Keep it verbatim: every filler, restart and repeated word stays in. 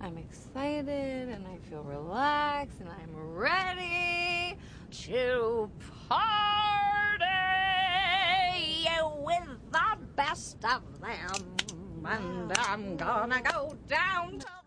I'm excited and I feel relaxed and I'm ready to party with the best of them. And I'm gonna go down to